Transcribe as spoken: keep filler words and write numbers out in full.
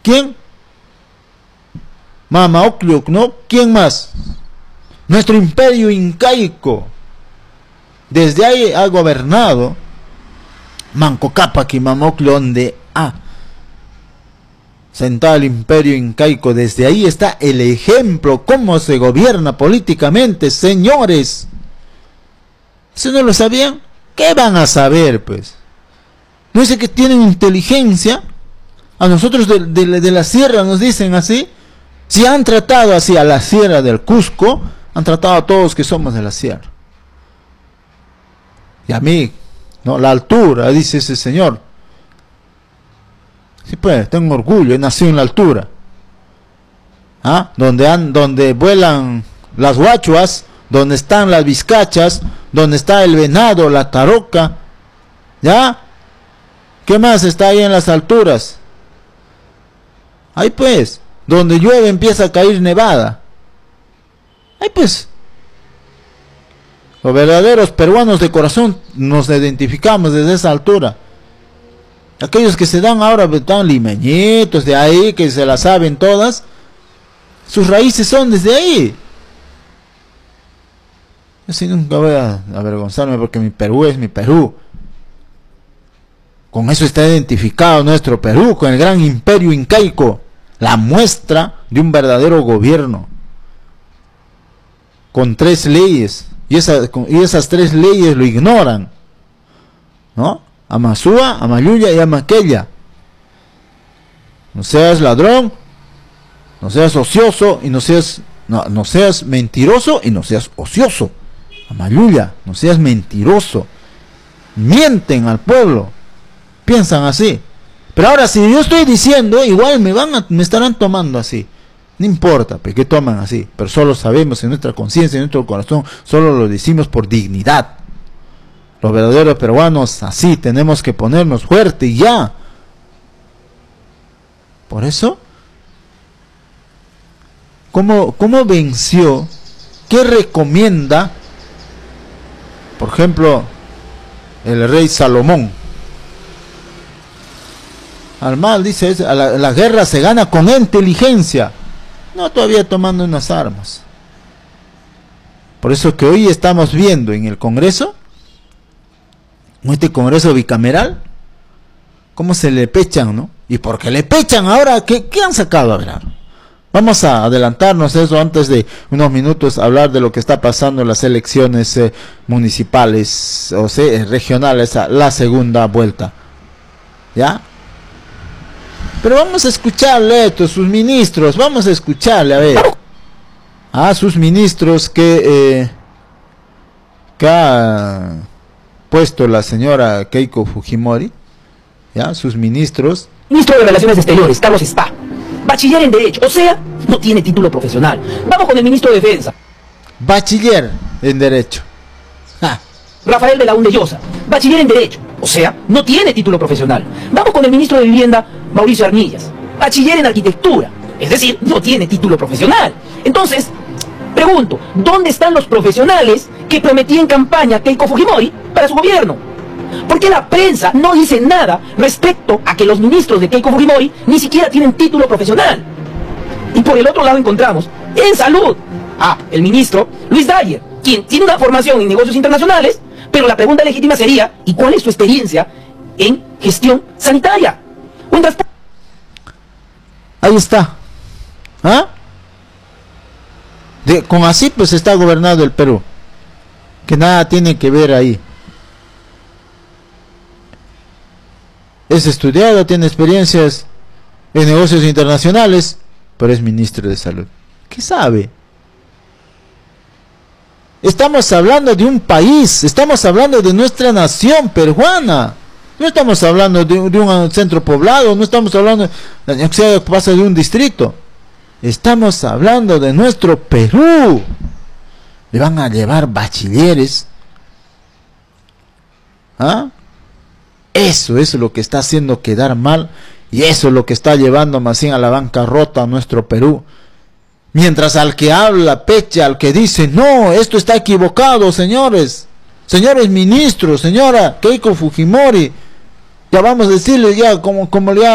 ¿Quién? Mama Ocliuc, ¿no? ¿Quién más? Nuestro imperio incaico. Desde ahí ha gobernado Manco Cápac y Mama Ocliuc, donde ha sentado el imperio incaico. Desde ahí está el ejemplo, cómo se gobierna políticamente, señores. ¿Eso no lo sabían? ¿Qué van a saber, pues? ¿No dice que tienen inteligencia? A nosotros de, de, de la sierra nos dicen así. Si han tratado así a la sierra del Cusco, han tratado a todos que somos de la sierra. Y a mí, ¿no? La altura, dice ese señor. Sí, pues, tengo orgullo, he nacido en la altura. ¿Ah? Donde, han, donde vuelan las guachuas, donde están las vizcachas, donde está el venado, la taroca. ¿Ya? ¿Qué más está ahí en las alturas? Ahí pues, donde llueve empieza a caer nevada. Ahí pues, los verdaderos peruanos de corazón nos identificamos desde esa altura. Aquellos que se dan ahora tan limeñitos de ahí, que se las saben todas, sus raíces son desde ahí. Yo sí nunca voy a avergonzarme porque mi Perú es mi Perú. Con eso está identificado nuestro Perú, con el gran imperio incaico, la muestra de un verdadero gobierno, con tres leyes, y, esa, con, y esas tres leyes lo ignoran, ¿no? Amasúa, Amayuya y Amaquella. No seas ladrón, no seas ocioso y no seas, no, no seas mentiroso y no seas ocioso. Amayuya, no seas mentiroso. Mienten al pueblo. Piensan así. Pero ahora si yo estoy diciendo, igual me van a, me estarán tomando así. No importa, ¿por qué toman así? Pero solo sabemos en nuestra conciencia, en nuestro corazón, solo lo decimos por dignidad. Los verdaderos peruanos, así tenemos que ponernos fuerte y ya. Por eso, ¿cómo, cómo venció? ¿Qué recomienda? Por ejemplo, el rey Salomón. Al mal dice, a la, la guerra se gana con inteligencia, no todavía tomando unas armas. Por eso que hoy estamos viendo en el Congreso, este Congreso bicameral, cómo se le pechan, ¿no? Y porque le pechan ahora, ¿qué, qué han sacado? A ver, vamos a adelantarnos eso antes de unos minutos, hablar de lo que está pasando en las elecciones eh, municipales, o sea, regionales, la segunda vuelta, ¿ya? Pero vamos a escucharle a estos, sus ministros, vamos a escucharle, a ver, a sus ministros que, eh, que ha puesto la señora Keiko Fujimori, ya, sus ministros. Ministro de Relaciones Exteriores, Carlos Spa, bachiller en Derecho, o sea, no tiene título profesional. Vamos con el ministro de Defensa. Bachiller en Derecho. Ja. Rafael de la Hunde Llosa, bachiller en Derecho, o sea, no tiene título profesional. Vamos con el ministro de Vivienda, Mauricio Arnillas, bachiller en Arquitectura, es decir, no tiene título profesional. Entonces, pregunto, ¿dónde están los profesionales que prometía en campaña Keiko Fujimori para su gobierno? ¿Por qué la prensa no dice nada respecto a que los ministros de Keiko Fujimori ni siquiera tienen título profesional? Y por el otro lado encontramos, en salud, a el ministro Luis Dyer, quien tiene una formación en negocios internacionales, pero la pregunta legítima sería, ¿y cuál es su experiencia en gestión sanitaria? Un Ahí está. ¿Ah? De, con así pues está gobernado el Perú, que nada tiene que ver ahí. Es estudiado, tiene experiencias en negocios internacionales, pero es ministro de salud. ¿Qué sabe? Estamos hablando de un país, estamos hablando de nuestra nación peruana. No estamos hablando de, de un centro poblado, no estamos hablando de que pasa de un distrito. Estamos hablando de nuestro Perú. Le van a llevar bachilleres. ¿Ah? Eso es lo que está haciendo quedar mal, y eso es lo que está llevando más bien a la bancarrota a nuestro Perú. Mientras al que habla, pecha, al que dice, no, esto está equivocado, señores, señores ministros, señora Keiko Fujimori, ya vamos a decirle ya como, como le